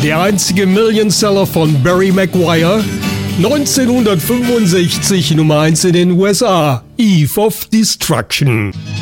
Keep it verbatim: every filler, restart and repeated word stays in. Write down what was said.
Der einzige Millionseller von Barry Maguire, neunzehnhundertfünfundsechzig Nummer eins in den U S A, Eve of Destruction.